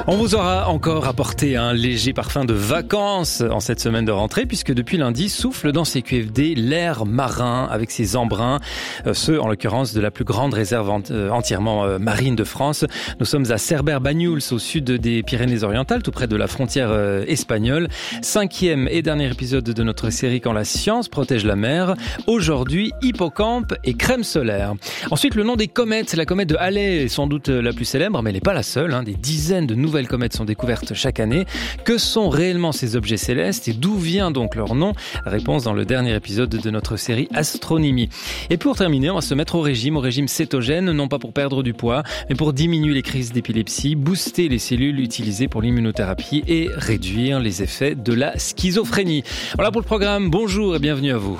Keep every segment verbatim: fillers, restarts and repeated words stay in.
On vous aura encore apporté un léger parfum de vacances en cette semaine de rentrée, puisque depuis lundi souffle dans C Q F D l'air marin avec ses embruns, euh, ceux en l'occurrence de la plus grande réserve ent- euh, entièrement euh, marine de France. Nous sommes à Cerbère-Banyuls, au sud des Pyrénées-Orientales, tout près de la frontière euh, espagnole. Cinquième et dernier épisode de notre série Quand la science protège la mer. Aujourd'hui, hippocampe et crème solaire. Ensuite, le nom des comètes. La comète de Halley est sans doute la plus célèbre, mais elle n'est pas la seule. Hein. Des dizaines de nouvelles comètes sont découvertes chaque année. Que sont réellement ces objets célestes et d'où vient donc leur nom? Réponse dans le dernier épisode de notre série Astronomie. Et pour terminer, on va se mettre au régime, au régime cétogène, non pas pour perdre du poids, mais pour diminuer les crises d'épilepsie, booster les cellules utilisées pour l'immunothérapie et réduire les effets de la schizophrénie. Voilà pour le programme. Bonjour et bienvenue à vous.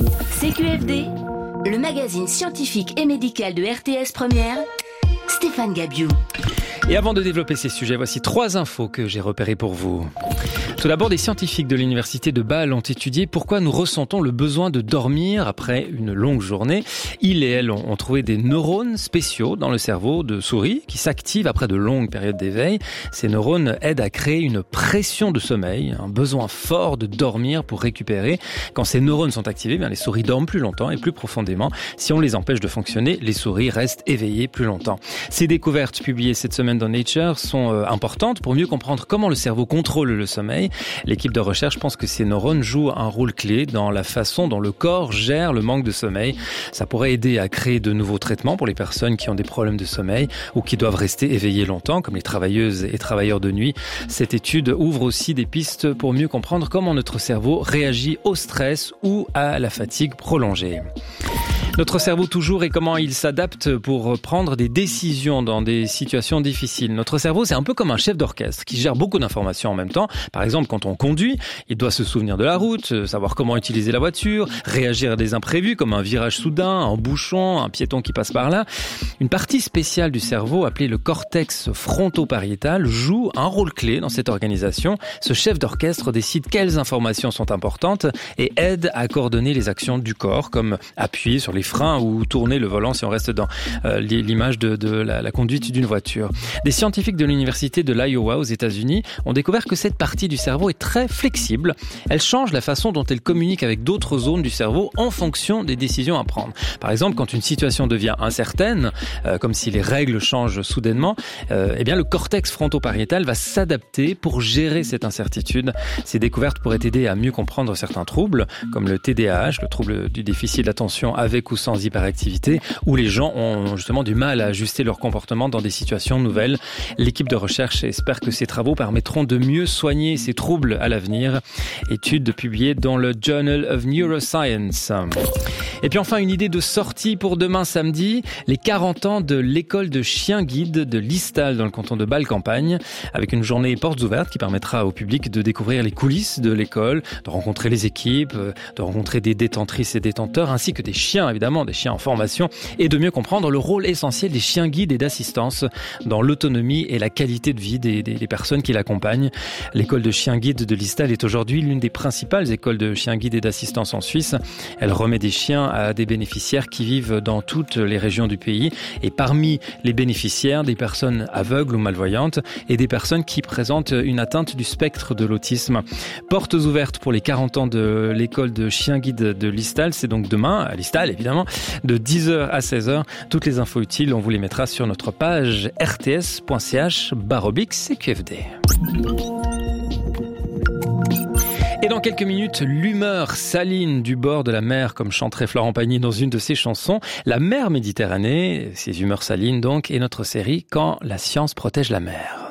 C Q F D, le magazine scientifique et médical de R T S Première, Stéphane Gabiou. Et avant de développer ces sujets, voici trois infos que j'ai repérées pour vous. Tout d'abord, des scientifiques de l'université de Bâle ont étudié pourquoi nous ressentons le besoin de dormir après une longue journée. Ils et elles ont trouvé des neurones spéciaux dans le cerveau de souris qui s'activent après de longues périodes d'éveil. Ces neurones aident à créer une pression de sommeil, un besoin fort de dormir pour récupérer. Quand ces neurones sont activés, bien, les souris dorment plus longtemps et plus profondément. Si on les empêche de fonctionner, les souris restent éveillées plus longtemps. Ces découvertes publiées cette semaine dans Nature sont euh, importantes pour mieux comprendre comment le cerveau contrôle le sommeil. L'équipe de recherche pense que ces neurones jouent un rôle clé dans la façon dont le corps gère le manque de sommeil. Ça pourrait aider à créer de nouveaux traitements pour les personnes qui ont des problèmes de sommeil ou qui doivent rester éveillées longtemps, comme les travailleuses et travailleurs de nuit. Cette étude ouvre aussi des pistes pour mieux comprendre comment notre cerveau réagit au stress ou à la fatigue prolongée. Notre cerveau toujours et comment il s'adapte pour prendre des décisions dans des situations difficiles. Notre cerveau, c'est un peu comme un chef d'orchestre qui gère beaucoup d'informations en même temps. Par exemple, quand on conduit, il doit se souvenir de la route, savoir comment utiliser la voiture, réagir à des imprévus comme un virage soudain, un bouchon, un piéton qui passe par là. Une partie spéciale du cerveau, appelée le cortex fronto-pariétal, joue un rôle clé dans cette organisation. Ce chef d'orchestre décide quelles informations sont importantes et aide à coordonner les actions du corps, comme appuyer sur les freins ou tourner le volant si on reste dans euh, l'image de, de la, la conduite d'une voiture. Des scientifiques de l'université de l'Iowa aux États-Unis ont découvert que cette partie du cerveau est très flexible. Elle change la façon dont elle communique avec d'autres zones du cerveau en fonction des décisions à prendre. Par exemple, quand une situation devient incertaine, euh, comme si les règles changent soudainement, euh, eh bien le cortex fronto-pariétal va s'adapter pour gérer cette incertitude. Ces découvertes pourraient aider à mieux comprendre certains troubles, comme le T D A H, le trouble du déficit d'attention avec ou sans hyperactivité, où les gens ont justement du mal à ajuster leur comportement dans des situations nouvelles. L'équipe de recherche espère que ces travaux permettront de mieux soigner ces troubles à l'avenir. Étude publiée dans le Journal of Neuroscience. Et puis enfin, une idée de sortie pour demain samedi, les quarante ans de l'école de chiens guides de Listal dans le canton de Bâle-Campagne, avec une journée portes ouvertes qui permettra au public de découvrir les coulisses de l'école, de rencontrer les équipes, de rencontrer des détentrices et détenteurs, ainsi que des chiens, évidemment, des chiens en formation, et de mieux comprendre le rôle essentiel des chiens guides et d'assistance dans l'autonomie et la qualité de vie des, des, des personnes qui l'accompagnent. L'école de chiens guides de Listal est aujourd'hui l'une des principales écoles de chiens guides et d'assistance en Suisse. Elle remet des chiens à des bénéficiaires qui vivent dans toutes les régions du pays, et parmi les bénéficiaires, des personnes aveugles ou malvoyantes et des personnes qui présentent une atteinte du spectre de l'autisme. Portes ouvertes pour les quarante ans de l'école de chiens guides de Listal, c'est donc demain, à Listal évidemment, de dix heures à seize heures. Toutes les infos utiles, on vous les mettra sur notre page r t s point c h barre oblique C Q F D. Et dans quelques minutes, l'humeur saline du bord de la mer, comme chanterait Florent Pagny dans une de ses chansons. La mer Méditerranée, ses humeurs salines donc, et notre série Quand la science protège la mer.